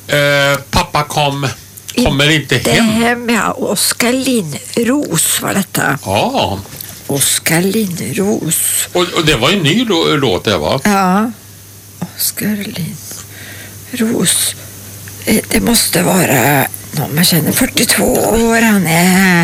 Pappa kommer inte hem. Ja, Oskar Linnros var detta. Ja. Oskar Linnros. Och det var en ny låt det, va? Ja. Oskar Linnros. Det måste vara någon man känner, 42 år. Han är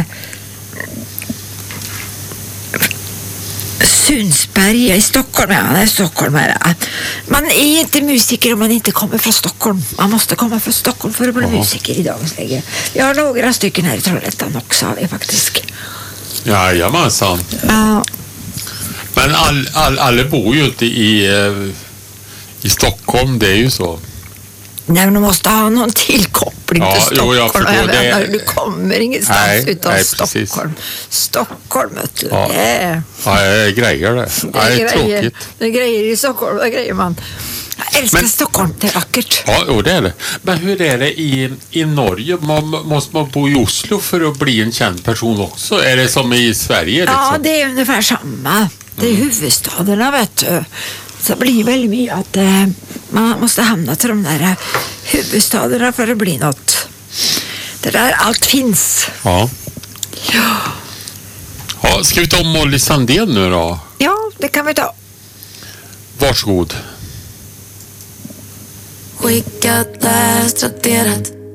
Sundsberg i Stockholm. Ja, han är stockholmare. Man är inte musiker om man inte kommer från Stockholm. Man måste komma från Stockholm för att bli musiker i dagens läge. Vi har några stycken här i Trollhättan också, det faktiskt. Jajamensan. Ja. Men alla bor ju inte i Stockholm, det är ju så. Nej, men du måste ha någon tillkoppling till Stockholm. Jag förstår det. Du kommer ingenstans utan Stockholm. Precis. Stockholm, vet du. Ja, jag grejer det. Det är tråkigt. Det är grejer i Stockholm, det grejer man. Jag älskar Stockholm, det är vackert. Ja, det är det. Men hur är det i Norge? Måste man bo i Oslo för att bli en känd person också? Är det som i Sverige? Liksom? Ja, det är ungefär samma. Det är huvudstaderna, vet du. Så det blir väldigt mycket att man måste hamna till de där huvudstaderna för att bli något. Det där allt finns. Ja. Ska vi ta Molly Sandén nu då? Ja, det kan vi ta. Varsågod. Skickat, läst, raderat.